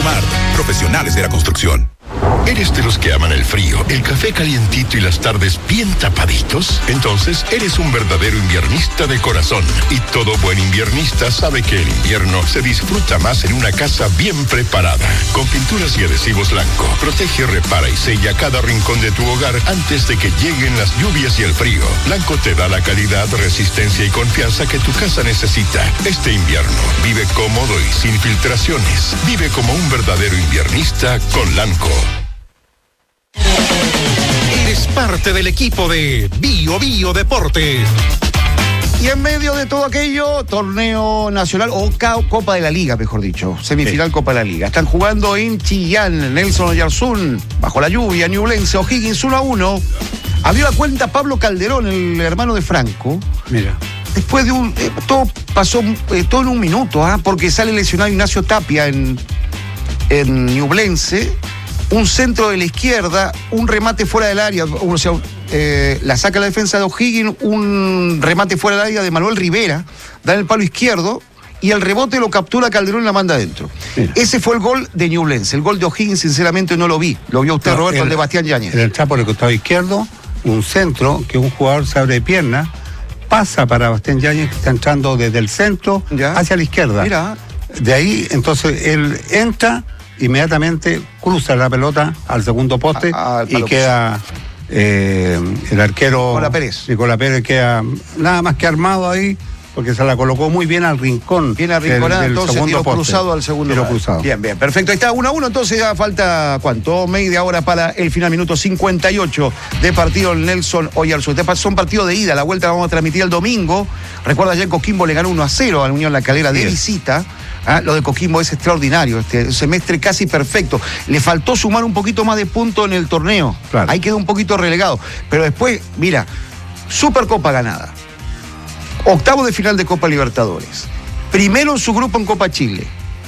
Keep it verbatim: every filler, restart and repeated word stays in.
Smart, profesionales de la construcción. ¿Eres de los que aman el frío, el café calientito y las tardes bien tapaditos? Entonces, eres un verdadero inviernista de corazón. Y todo buen inviernista sabe que el invierno se disfruta más en una casa bien preparada. Con pinturas y adhesivos Lanco, protege, repara y sella cada rincón de tu hogar antes de que lleguen las lluvias y el frío. Lanco te da la calidad, resistencia y confianza que tu casa necesita. Este invierno, vive cómodo y sin filtraciones. Vive como un verdadero inviernista con Lanco. Eres parte del equipo de Bio Bio Deportes. Y en medio de todo aquello, torneo nacional o Copa de la Liga, mejor dicho, semifinal sí. Copa de la Liga. Están jugando en Chillán, Nelson Oyarzún, bajo la lluvia, Ñublense, O'Higgins uno a uno. Abrió la cuenta Pablo Calderón, el hermano de Franco. Mira. Después de un... Eh, todo pasó eh, todo en un minuto, ¿ah? ¿eh? Porque sale lesionado Ignacio Tapia en, en Ñublense. Un centro de la izquierda, un remate fuera del área, o sea, eh, la saca la defensa de O'Higgins, un remate fuera del área de Manuel Rivera, da en el palo izquierdo, y el rebote lo captura Calderón y la manda adentro. Mira. Ese fue el gol de Ñublense. El gol de O'Higgins, sinceramente, no lo vi. Lo vio usted, no, Roberto, el, el de Bastián Yáñez. El entrar por el costado izquierdo, un centro que un jugador se abre de pierna, pasa para Bastián Yáñez, que está entrando desde el centro ¿Ya? hacia la izquierda. Mira. De ahí, entonces, él entra... Inmediatamente cruza la pelota al segundo poste a, a, y queda eh, el arquero Nicolás Pérez. Nicolás Pérez queda nada más que armado ahí porque se la colocó muy bien al rincón. Bien arrinconada, del, del entonces tiro poste. Cruzado al segundo tiro cruzado. Bien, bien, perfecto. Ahí está uno a uno, entonces ya falta, ¿cuánto? Media hora para el final, minuto cincuenta y ocho de partido Nelson Oyarzún. Son partidos de ida, la vuelta la vamos a transmitir el domingo. Recuerda, ayer Coquimbo le ganó uno a cero a la Unión La Calera de visita. ¿Ah? Lo de Coquimbo es extraordinario, este semestre casi perfecto. Le faltó sumar un poquito más de puntos en el torneo. Claro. Ahí quedó un poquito relegado. Pero después, mira, Supercopa ganada. Octavo de final de Copa Libertadores. Primero en su grupo en Copa Chile.